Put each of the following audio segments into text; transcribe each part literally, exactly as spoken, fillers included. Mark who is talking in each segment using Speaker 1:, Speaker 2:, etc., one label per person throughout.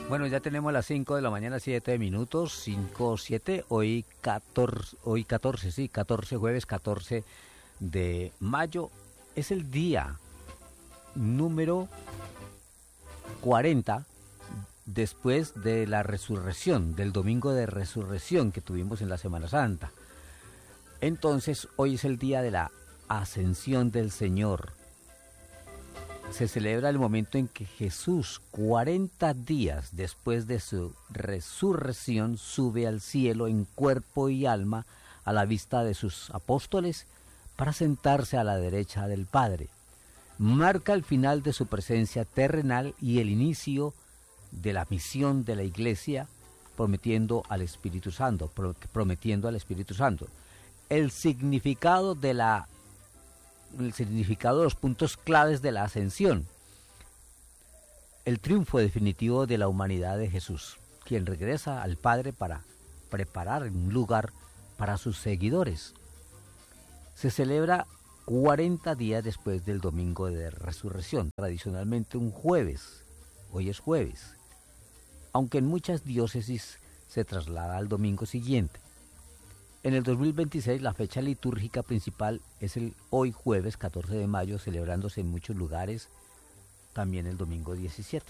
Speaker 1: Bueno, ya tenemos las cinco de la mañana, siete minutos, cinco, siete, hoy catorce, hoy catorce, sí, catorce, jueves catorce de mayo, es el día número cuarenta después de la resurrección, del domingo de resurrección que tuvimos en la Semana Santa. Entonces, hoy es el día de la ascensión del Señor. Se celebra el momento en que Jesús, cuarenta días después de su resurrección, sube al cielo en cuerpo y alma a la vista de sus apóstoles para sentarse a la derecha del Padre. Marca el final de su presencia terrenal y el inicio de la misión de la Iglesia, prometiendo al Espíritu Santo, prometiendo al Espíritu Santo. El significado de la el significado de los puntos claves de la ascensión. El triunfo definitivo de la humanidad de Jesús, quien regresa al Padre para preparar un lugar para sus seguidores. Se celebra cuarenta días después del domingo de resurrección, tradicionalmente un jueves. Hoy es jueves, aunque en muchas diócesis se traslada al domingo siguiente. En el dos mil veintiséis la fecha litúrgica principal es el hoy jueves catorce de mayo, celebrándose en muchos lugares también el domingo diecisiete.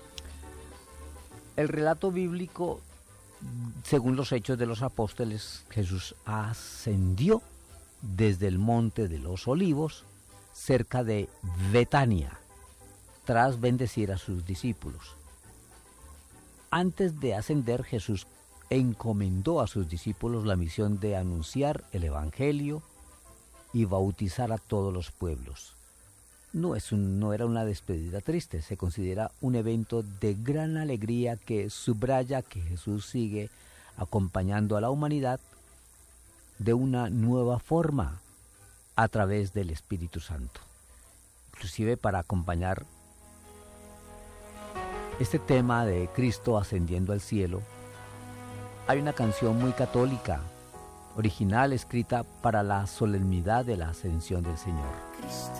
Speaker 1: El relato bíblico, según los Hechos de los Apóstoles, Jesús ascendió desde el Monte de los Olivos, cerca de Betania, tras bendecir a sus discípulos. Antes de ascender, Jesús encomendó a sus discípulos la misión de anunciar el Evangelio y bautizar a todos los pueblos. No, es un, no era una despedida triste, se considera un evento de gran alegría que subraya que Jesús sigue acompañando a la humanidad de una nueva forma a través del Espíritu Santo. Inclusive para acompañar este tema de Cristo ascendiendo al cielo, hay una canción muy católica, original, escrita para la solemnidad de la ascensión del Señor.